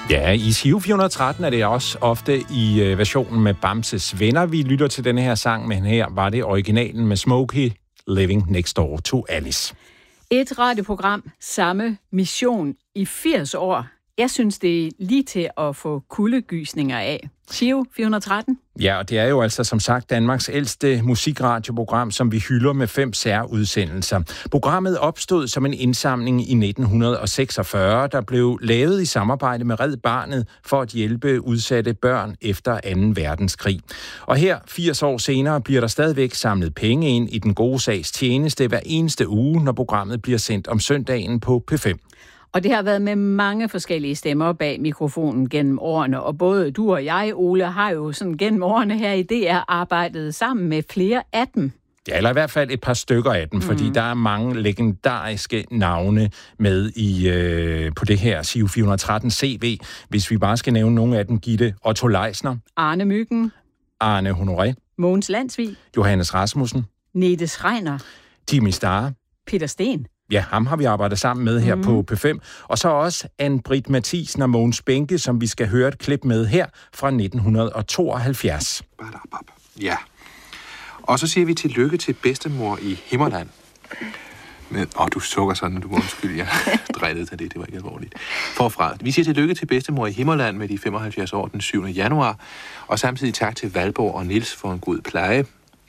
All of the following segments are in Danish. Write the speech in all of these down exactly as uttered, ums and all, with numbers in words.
Ja, i Giro fire hundrede og tretten er det også ofte i øh, versionen med Bamses Venner. Vi lytter til denne her sang, men her var det originalen med Smokey, Living Next Door to Alice. Et radioprogram, samme mission i firs år. Jeg synes, det er lige til at få kuldegysninger af. Giro fire hundrede og tretten. Ja, og det er jo altså som sagt Danmarks ældste musikradioprogram, som vi hylder med fem særudsendelser. Programmet opstod som en indsamling i nitten seksogfyrre, der blev lavet i samarbejde med Red Barnet for at hjælpe udsatte børn efter anden verdenskrig. Og her, firs år senere, bliver der stadigvæk samlet penge ind i den gode sags tjeneste hver eneste uge, når programmet bliver sendt om søndagen på P fem. Og det har været med mange forskellige stemmer bag mikrofonen gennem årene, og både du og jeg, Ole, har jo sådan gennem årene her i D R arbejdet sammen med flere af dem. Ja, eller i hvert fald et par stykker af dem, mm. fordi der er mange legendariske navne med i øh, på det her Giro fire hundrede og tretten C V. Hvis vi bare skal nævne nogle af dem, Gitte Otto Leisner, Arne Myggen, Arne Honoré, Mogens Landsvig, Johannes Rasmussen, Nete Schreiner, Jimmy Starr, Peter Sten. Ja, ham har vi arbejdet sammen med her mm. på P fem. Og så også Ann-Britt Mathisen og Mogens Bænke, som vi skal høre et klip med her fra nitten tooghalvfjerds. Ja. Og så siger vi tillykke til bedstemor i Himmerland. Men, åh, du sukker sådan, du må undskylde, jeg drillede til det, det var ikke alvorligt. Forfra. Vi siger tillykke til bedstemor i Himmerland med de femoghalvfjerds år den syvende januar. Og samtidig tak til Valborg og Nils for en god pleje.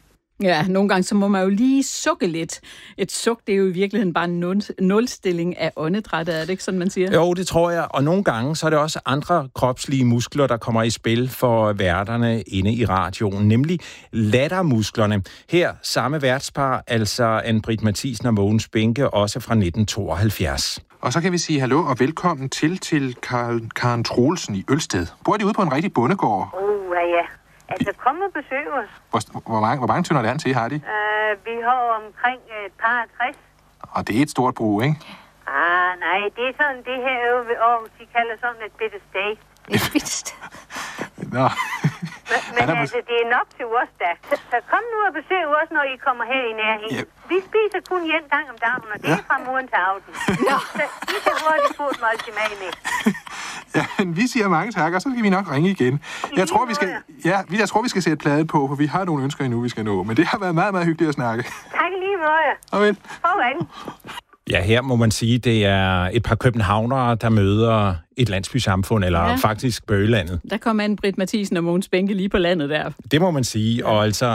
Ja, nogle gange så må man jo lige sukke lidt. Et suk, det er jo i virkeligheden bare en nul- nulstilling af åndedrættet, er det ikke sådan, man siger? Jo, det tror jeg. Og nogle gange så er det også andre kropslige muskler, der kommer i spil for værterne inde i radioen, nemlig lattermusklerne. Her samme værtspar, altså Ann-Britt Mathisen og Mogens Bænke, også fra nitten tooghalvfjerds. Og så kan vi sige hallo og velkommen til til Karl, Karen Troelsen i Ølsted. Bor de ude på en rigtig bondegård? Uh, ja. Altså, kom og besøg os. Hvor, hvor, mange, hvor mange tønder land til har de? Uh, vi har omkring et par og tres. Og det er et stort brug, ikke? Ah, nej, det er sådan, det her øve ved Aarhus, de kalder sådan et bitte sted. Et bitte sted? Nå. Men, men altså, det er nok til os, da. Så, så kom nu og besøg os, når I kommer her i nærheden. Yep. Vi spiser kun en gang om dagen, og det ja. er fra morgen til aften. Ja. Så I kan hurtigt få et måltid mad med. Ja, men vi siger mange tak, og så skal vi nok ringe igen. Jeg tror, vi skal, ja, jeg tror, vi skal sætte pladen på, for vi har nogle ønsker endnu, vi skal nå. Men det har været meget, meget hyggeligt at snakke. Tak lige måde. Farvel. Farvel. Ja, her må man sige, det er et par københavnere, der møder et landsbysamfund, eller ja. faktisk Bøgelandet. Der kom Ann-Britt Mathisen og Mogens Bænke lige på landet der. Det må man sige, og altså